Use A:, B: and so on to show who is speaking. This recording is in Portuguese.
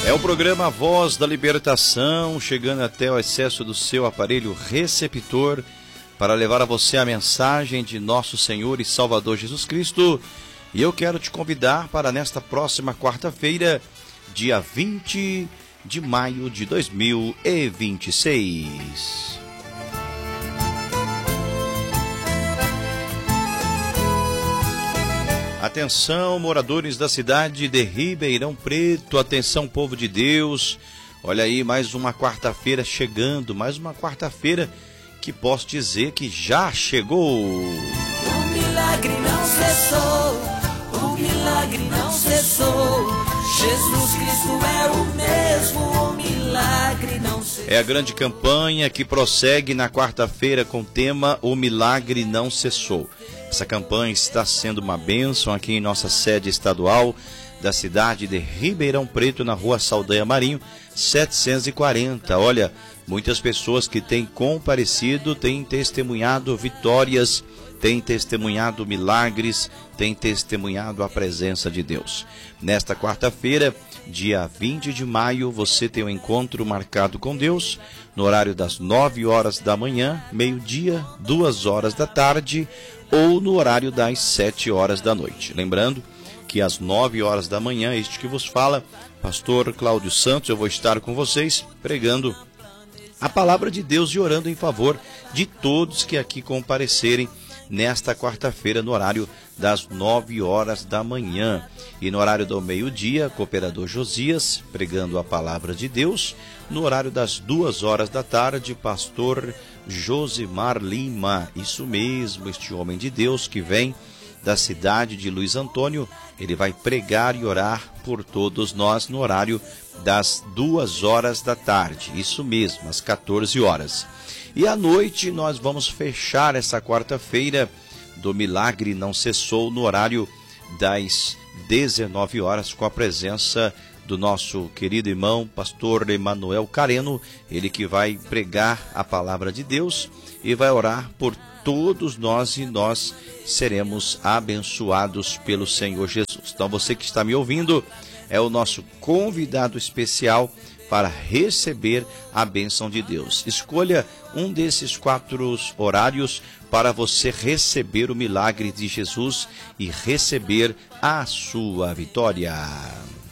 A: É o programa Voz da Libertação, chegando até o acesso do seu aparelho receptor para levar a você a mensagem de nosso Senhor e Salvador Jesus Cristo. E eu quero te convidar para nesta próxima quarta-feira, dia 20 de maio de 2026. Atenção, moradores da cidade de Ribeirão Preto, atenção, povo de Deus. Olha aí, mais uma quarta-feira chegando, mais uma quarta-feira que posso dizer que já chegou.
B: O milagre não cessou, o milagre não cessou. Jesus Cristo é o mesmo, o milagre não cessou.
A: É a grande campanha que prossegue na quarta-feira com o tema O Milagre Não Cessou. Essa campanha está sendo uma bênção aqui em nossa sede estadual da cidade de Ribeirão Preto, na rua Saldanha Marinho, 740. Olha, muitas pessoas que têm comparecido, têm testemunhado vitórias, têm testemunhado milagres, têm testemunhado a presença de Deus. Nesta quarta-feira, dia 20 de maio, você tem um encontro marcado com Deus, no horário das 9 horas da manhã, meio-dia, 2 horas da tarde, ou no horário das 7 horas da noite. Lembrando que às 9 horas da manhã, este que vos fala, pastor Cláudio Santos, eu vou estar com vocês pregando a palavra de Deus e orando em favor de todos que aqui comparecerem nesta quarta-feira, no horário das 9 horas da manhã. E no horário do meio-dia, cooperador Josias, pregando a palavra de Deus. No horário das 2 horas da tarde, pastor Josimar Lima. Isso mesmo, este homem de Deus que vem da cidade de Luiz Antônio, ele vai pregar e orar por todos nós no horário das 2 horas da tarde. Isso mesmo, às 14 horas. E à noite nós vamos fechar essa quarta-feira do Milagre Não Cessou no horário das 19 horas com a presença do nosso querido irmão, pastor Emanuel Careno, ele que vai pregar a palavra de Deus e vai orar por todos nós e nós seremos abençoados pelo Senhor Jesus. Então você que está me ouvindo é o nosso convidado especial para receber a bênção de Deus. Escolha um desses 4 horários para você receber o milagre de Jesus e receber a sua vitória.